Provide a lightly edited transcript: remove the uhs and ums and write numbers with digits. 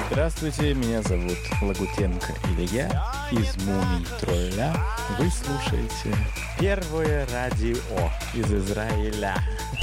Здравствуйте, меня зовут Лагутенко Илья из Мумий Тролля. Вы слушаете Первое радио из Израиля.